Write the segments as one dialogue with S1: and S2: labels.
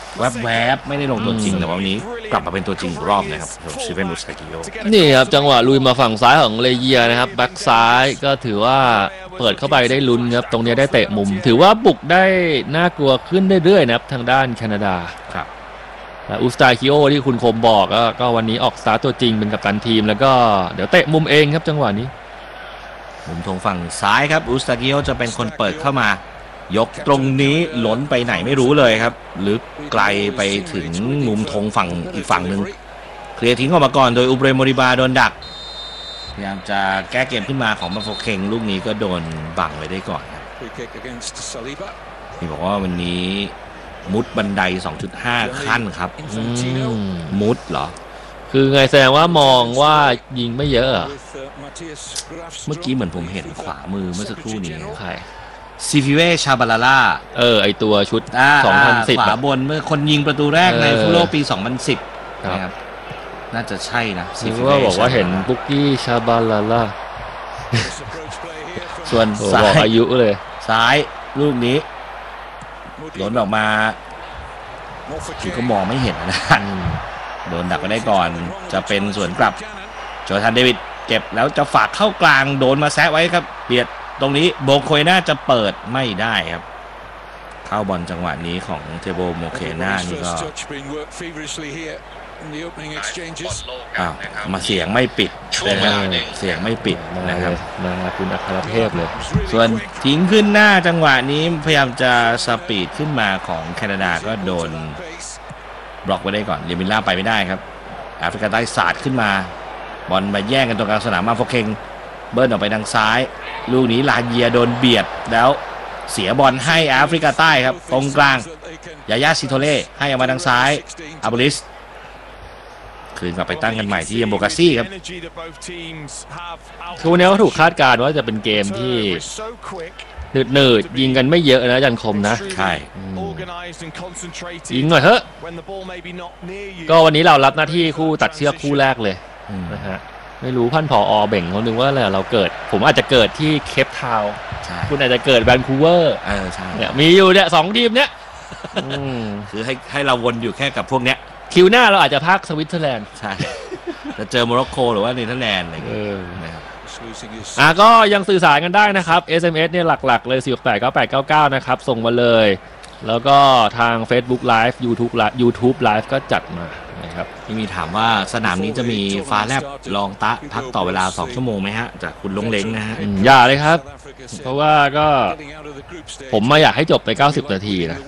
S1: แวบๆไม่ได้ลงตัวจริงแต่วันนี้กลับมาเป็นตัวจริงอีกรอบนะครับชิเวนอุสตากิโอ
S2: นี่ครับจังหวะลุยมาฝั่งซ้ายของเลเยียนะครับแบ็กซ้ายก็ถือว่าเปิดเข้าไปได้ลุ้นครับตรงนี้ได้เตะมุมถือว่าบุกได้น่ากลัวขึ้นเรื่อยๆนะครับทางด้านแคนาดา
S1: ครับ
S2: และอุสตาคิโอที่คุณคมบอกก็วันนี้ออกสตาร์ทตัวจริงเป็นกัปตันทีมแล้วก็เดี๋ยวเตะมุมเองครับจังหวะนี้
S1: มุมทงฝั่งซ้ายครับอุสตากิโอจะเป็นคนเปิดเข้ามายกตรงนี้ล้นไปไหนไม่รู้เลยครับลึกไกลไปถึงมุมธงฝั่งอีกฝั่งหนึ่งเคลียร์ทิ้งออกมาก่อนโดยอุเบรโมริบาโดนดักพยายามจะแก้เกมขึ้นมาของบัฟโฟเคงลูกนี้ก็โดนบังไว้ได้ก่อนครับนี่บอกว่าวันนี้มุดบันได 2.5 ขั้นครับมุดเหรอ
S2: คือไงแสดงว่ามองว่ายิงไม่เยอะ
S1: เมื่อกี้เหมือนผมเห็นขวามือเมื่อสักครู่นี้ใครซิฟิเวชาบาลาล่า
S2: ไอตัวชุด2010
S1: ขวาบนเมื่อคนยิงประตูแรกในฟุตบอลปี 2010นะครับน่าจะใช่นะ
S2: ซิฟิเวบอกว่าเห็นบุกกี้ชาบาลาล่า
S1: ส่วนซ้าย
S2: อายุเลย
S1: ซ้ายลูกนี้หล่นออกมาคือก็มองไม่เห็นนะโดนดักไปได้ก่อนจะเป็นสวนกลับโจทันเดวิดเก็บแล้วจะฝากเข้ากลางโดนมาแซะไว้ครับเบียดตรงนี้โบโคยน่าจะเปิดไม่ได้ครับเข้าบอลจังหวะนี้ของเทโบโมเคน่านี่ก็มาเสียงไม่ปิดนะครับเสียงไม่ปิดนะครับ
S2: มาคุณอัครเทพเลย
S1: ส่วนทิ้งขึ้นหน้าจังหวะนี้พยายามจะสปีดขึ้นมาของแคนาดาก็โดนบล็อกไว้ได้ก่อนเรมิล่าไปไม่ได้ครับแอฟริกาใต้สาดขึ้นมาบอลมาแย่งกันตรงกลางสนามมาโฟเคงเบิ้ลออกไปทางซ้ายลูกนี้ลาเยียโดนเบียดแล้วเสียบอลให้แอฟริกาใต้ครับตรงกลางยายาซิโทเล่ให้ออกมาทางซ้ายอาบูลิสคืนกลับไปตั้งกันใหม่ที่โบกาซี่ครับ
S2: คือวันนี้ก็ถูกคาดการณ์ว่าจะเป็นเกมที่หนืดยิงกันไม่เยอะนะจันคมนะ
S1: ใช่
S2: ยิงหน่อยเถอะก็วันนี้เรารับหน้าที่คู่ตัดเชือกคู่แรกเลยนะฮะไม่รู้พันผอเบ่งเขานึกว่าเราเกิดผมอาจจะเกิดที่เคปทาวน์คุณอาจจะเกิดแวนคูเวอร์
S1: ใช่
S2: เนี่ยมีอยู่เนี่ย2ทีมเนี้ย
S1: คือให้เราวนอยู่แค่กับพวกเนี้ย
S2: คิวหน้าเราอาจจะพักสวิตเซอร์แลนด์
S1: ใช่จะเจอโมร็อกโกหรือว่าเนเธอร์แลนด์อะไรอย่างเงี้ยนะครับ
S2: ก็ยังสื่อสารกันได้นะครับ SMS เนี่ยหลักๆเลย4689899นะครับส่งมาเลยแล้วก็ทาง Facebook Live YouTube Live ก็จัดมานะครับ
S1: ที่มีถามว่าสนามนี้จะมีฟ้าแลบลองตะพักต่อเวลา2ชั่วโมงไหมฮะจากคุณลงเล้งนะฮะ
S2: อย่าเลยครับเพราะว่าก็ผมมาอยากให้จบไป90นาทีนะ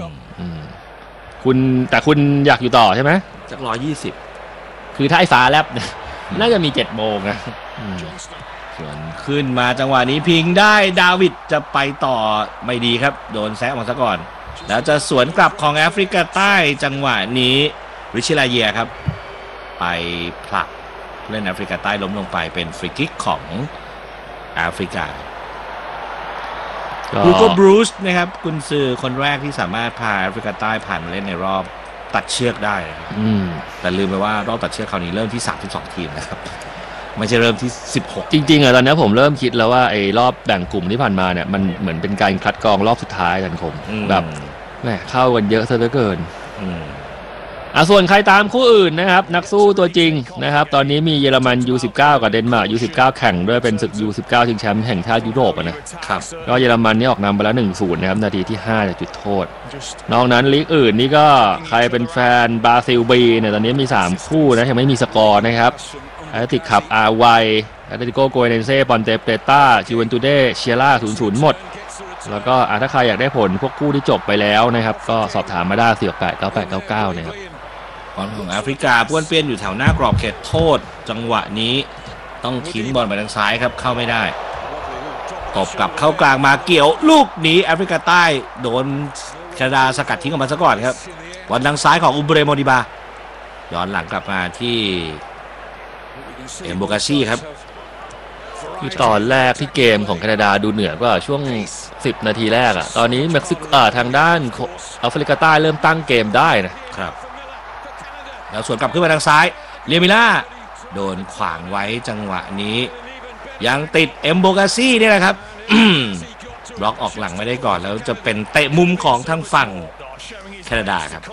S2: แต่คุณอยากอยู่ต่อใช่ไหม
S1: จาก120
S2: คือถ้าไอ้ฟ้าแลบเนี่ยน่าจะมี7 โมงนะ
S1: ส่วนขึ้นมาจังหวะนี้พิงได้ดาวิดจะไปต่อไม่ดีครับโดนแซะมาซะก่อนแล้วจะสวนกลับของแอฟริกาใต้จังหวะนี้ริชิลาเยียครับไปผลักเล่นแอฟริกาใต้ล้มลงไปเป็นฟรีคิกของแอฟริกาฮูโกบรูซนะครับกุนซือคนแรกที่สามารถพาแอฟริกาใต้ผ่านมาเล่นในรอบตัดเชือกได้แต่ลืมไปว่ารอบตัดเชือกคราวนี้เริ่มที่32ทีมนะครับไม่ใช่เริ่มที่16
S2: จริงๆตอนนี้ผมเริ่มคิดแล้วว่าไอ้รอบแบ่งกลุ่มที่ผ่านมาเนี่ยมันเหมือนเป็นการคัดกรองรอบสุดท้ายกันคมแบบแหมเข้ากันเยอะซะเหลือเกินส่วนใครตามคู่อื่นนะครับนักสู้ตัวจริงนะครับตอนนี้มีเยอรมัน U19 กับเดนมาร์ก U19 แข่งด้วยเป็นศึก U19 ชิงแชมป์แห่งชาติยุโรปนะครับก็เยอรมันนี่ออกนำไปแล้ว 1-0 นะครับนาทีที่5จากจุดโทษนอกนั้นลีกอื่นนี่ก็ใครเป็นแฟนบราซิลบีเนี่ยตอนนี้มี3คู่นะยังไม่มีสกอร์นะครับแอตเลติกขับอาร์ไวแอตเลติโกโกเอเนเซ่ปอนเตเปต้าจิเวนตูเดเชียร่า 0-0 หมดแล้วก็ถ้าใครอยากได้ผลพวกคู่ที่จบไปแล้วนะครับก็สอบถามมาได้4689899นะครับ
S1: บอลของแอฟริกาป้วนเปี้ยนอยู่แถวหน้ากรอบเขตโทษจังหวะนี้ต้องทิ้งบอลไปทางซ้ายครับเข้าไม่ได้ตบกลับเข้ากลางมาเกี่ยวลูกนี้แอฟริกาใต้โดนแคนาดาสกัดทิ้งออกมาซะก่อนครับบอลทางซ้ายของอุเบเรโมดิบาย้อนหลังกลับมาที่เอ็มโบกาซี่ครับ
S2: คือตอนแรกที่เกมของแคนาดาดูเหนือกว่าช่วง10นาทีแรกตอนนี้เม็กซิโกทางด้านแอฟริกาใต้เริ่มตั้งเกมได้
S1: นะครับแล้วสวนกลับขึ้นมาทางซ้ายเรียมิล่าโดนขวางไว้จังหวะนี้ยังติดเอ็มโบกาซี่นี่แหละครับ บล็อกออกหลังไม่ได้ก่อนแล้วจะเป็นเตะมุมของทางฝั่งแคนาดาครับ